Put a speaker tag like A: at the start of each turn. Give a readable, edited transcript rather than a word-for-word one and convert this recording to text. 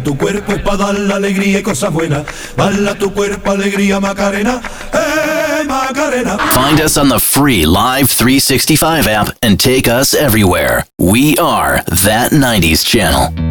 A: Tu cuerpo es para dar la alegría y cosas buenas. Bala tu cuerpo, alegría, Macarena. Macarena.
B: Find us on the free Live 365 app and take us everywhere. We are That 90s Channel.